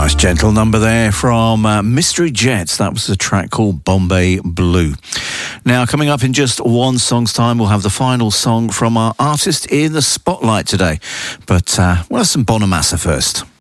Nice gentle number there from Mystery Jets. That was a track called Bombay Blue. Now, coming up in just one song's time, we'll have the final song from our artist in the spotlight today. But we'll have some Bonamassa first.